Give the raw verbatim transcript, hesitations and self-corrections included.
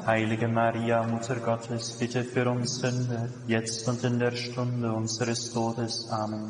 Heilige Maria, Mutter Gottes, bitte für uns Sünder, jetzt und in der Stunde unseres Todes. Amen.